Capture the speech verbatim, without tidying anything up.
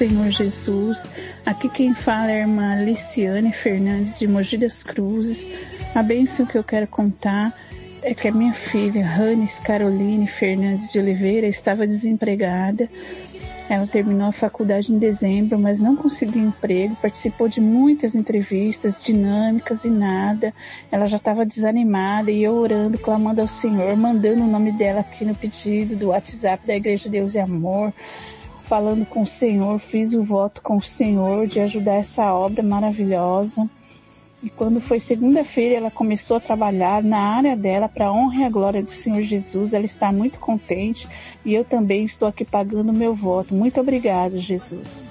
Senhor Jesus. Aqui quem fala é a irmã Liciane Fernandes de Mogi das Cruzes. A bênção que eu quero contar é que a minha filha, Ranes Caroline Fernandes de Oliveira, estava desempregada. Ela terminou a faculdade em dezembro, mas não conseguiu emprego, participou de muitas entrevistas dinâmicas e nada. Ela já estava desanimada e eu orando, clamando ao Senhor, mandando o nome dela aqui no pedido do WhatsApp da Igreja Deus e Amor, falando com o Senhor, fiz o voto com o Senhor de ajudar essa obra maravilhosa. E quando foi segunda-feira, ela começou a trabalhar na área dela para a honra e a glória do Senhor Jesus. Ela está muito contente e eu também estou aqui pagando o meu voto. Muito obrigada, Jesus.